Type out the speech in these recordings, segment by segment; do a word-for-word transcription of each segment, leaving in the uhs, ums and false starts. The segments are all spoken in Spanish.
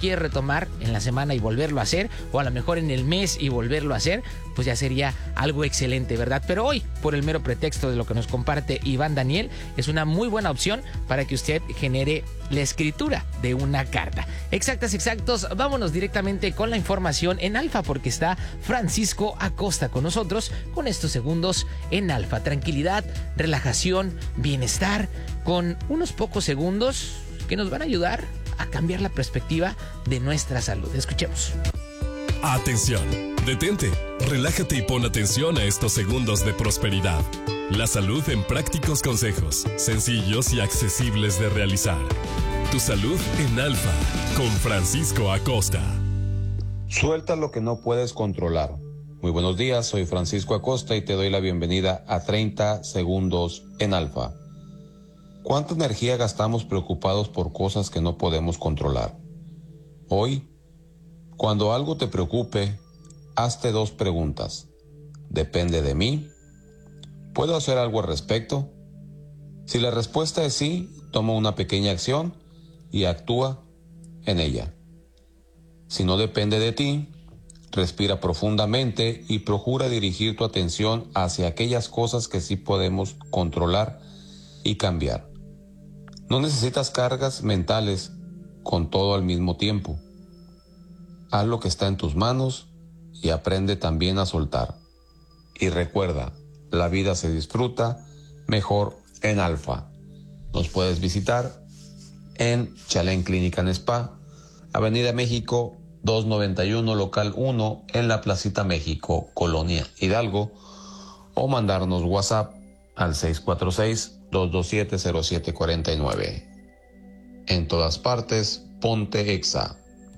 quieres retomar en la semana y volverlo a hacer, o a lo mejor en el mes y volverlo a hacer, pues ya sería algo excelente, ¿verdad? Pero hoy, por el mero pretexto de lo que nos comparte Iván Daniel, es una muy buena opción para que usted genere la escritura de una carta. Exactas, exactos, vámonos directamente con la información en Alfa, porque está Francisco Acosta con nosotros con estos segundos en Alfa. Tranquilidad, relajación, bienestar, con unos pocos segundos que nos van a ayudar a cambiar la perspectiva de nuestra salud. Escuchemos. Atención, detente, relájate y pon atención a estos segundos de prosperidad. La salud en prácticos consejos, sencillos y accesibles de realizar. Tu salud en Alfa, con Francisco Acosta. Suelta lo que no puedes controlar. Muy buenos días, soy Francisco Acosta y te doy la bienvenida a treinta segundos en Alfa. ¿Cuánta energía gastamos preocupados por cosas que no podemos controlar? Hoy, cuando algo te preocupe, hazte dos preguntas. ¿Depende de mí? ¿Puedo hacer algo al respecto? Si la respuesta es sí, toma una pequeña acción y actúa en ella. Si no depende de ti, respira profundamente y procura dirigir tu atención hacia aquellas cosas que sí podemos controlar y cambiar. No necesitas cargas mentales con todo al mismo tiempo. Haz lo que está en tus manos y aprende también a soltar. Y recuerda, la vida se disfruta mejor en Alfa. Nos puedes visitar en Chalén Clínica and Spa, Avenida México doscientos noventa y uno, local uno, en la Placita México, Colonia Hidalgo, o mandarnos WhatsApp al seis cuatro seis, dos dos siete, cero siete cuatro nueve. En todas partes, ponte Exa.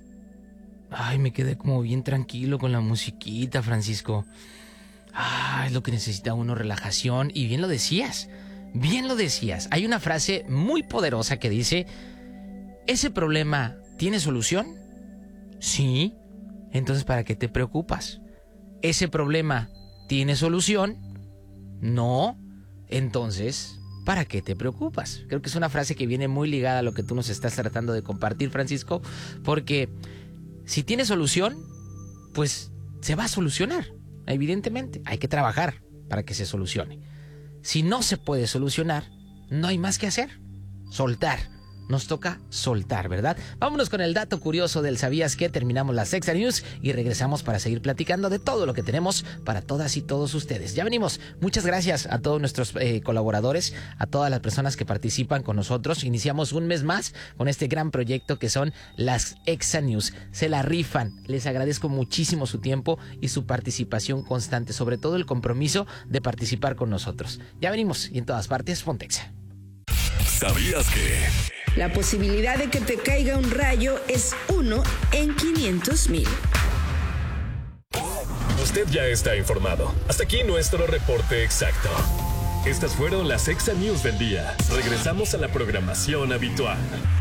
Ay, me quedé como bien tranquilo con la musiquita, Francisco. Ah, es lo que necesita uno, relajación. Y bien lo decías, bien lo decías. Hay una frase muy poderosa que dice: ¿ese problema tiene solución? Sí. Entonces, ¿para qué te preocupas? ¿Ese problema tiene solución? No. Entonces, ¿para qué te preocupas? Creo que es una frase que viene muy ligada a lo que tú nos estás tratando de compartir, Francisco, porque si tiene solución, pues se va a solucionar. Evidentemente, hay que trabajar para que se solucione. Si no se puede solucionar, no hay más que hacer. Soltar. Nos toca soltar, ¿verdad? Vámonos con el dato curioso del ¿sabías qué? Terminamos las Exa News y regresamos para seguir platicando de todo lo que tenemos para todas y todos ustedes. Ya venimos. Muchas gracias a todos nuestros eh, colaboradores, a todas las personas que participan con nosotros. Iniciamos un mes más con este gran proyecto que son las Exa News. Se la rifan. Les agradezco muchísimo su tiempo y su participación constante, sobre todo el compromiso de participar con nosotros. Ya venimos y en todas partes, ponte Exa. ¿Sabías que? La posibilidad de que te caiga un rayo es uno en quinientos mil. Usted ya está informado. Hasta aquí nuestro reporte exacto. Estas fueron las Exa News del día. Regresamos a la programación habitual.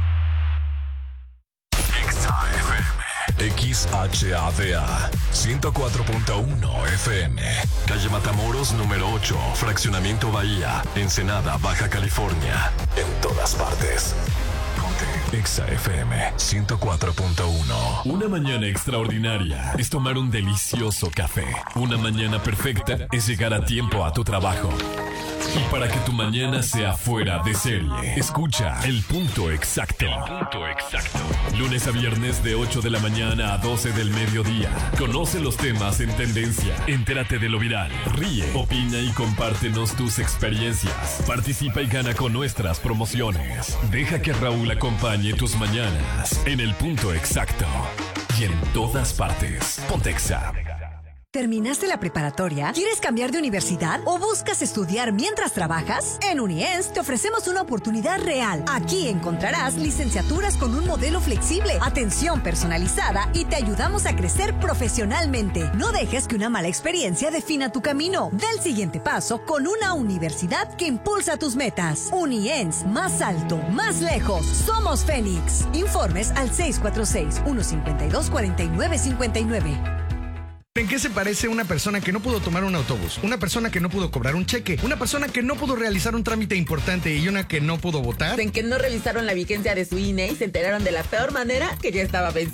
Exa F M. X H A D A ciento cuatro punto uno F M. Calle Matamoros número ocho, Fraccionamiento Bahía, Ensenada, Baja California. En todas partes. Exa F M ciento cuatro punto uno. Una mañana extraordinaria es tomar un delicioso café. Una mañana perfecta es llegar a tiempo a tu trabajo. Y para que tu mañana sea fuera de serie, escucha El Punto Exacto. El Punto Exacto. Lunes a viernes de ocho de la mañana a doce del mediodía. Conoce los temas en tendencia. Entérate de lo viral. Ríe, opina y compártenos tus experiencias. Participa y gana con nuestras promociones. Deja que Raúl acompañe tus mañanas en El Punto Exacto. Y en todas partes. Ponte Exa. ¿Terminaste la preparatoria? ¿Quieres cambiar de universidad? ¿O buscas estudiar mientras trabajas? En Uniens te ofrecemos una oportunidad real. Aquí encontrarás licenciaturas con un modelo flexible, atención personalizada y te ayudamos a crecer profesionalmente. No dejes que una mala experiencia defina tu camino. Da el siguiente paso con una universidad que impulsa tus metas. Uniens, más alto, más lejos. Somos Fénix. Informes al seis cuatro seis, uno cinco dos, cuatro nueve cinco nueve. ¿En qué se parece una persona que no pudo tomar un autobús? Una persona que no pudo cobrar un cheque, una persona que no pudo realizar un trámite importante y una que no pudo votar. En que no revisaron la vigencia de su I N E y se enteraron de la peor manera que ya estaba vencida.